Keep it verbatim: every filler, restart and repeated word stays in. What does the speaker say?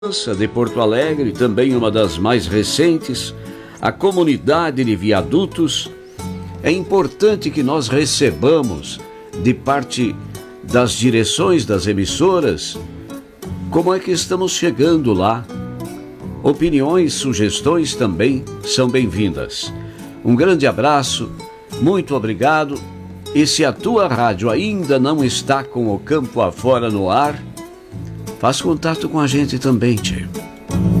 de Porto Alegre, também uma das mais recentes, a comunidade de viadutos. É importante que nós recebamos de parte das direções das emissoras como é que estamos chegando lá. Opiniões, sugestões também são bem-vindas. Um grande abraço, muito obrigado. E se a tua rádio ainda não está com o campo afora no ar, faz contato com a gente também, tio.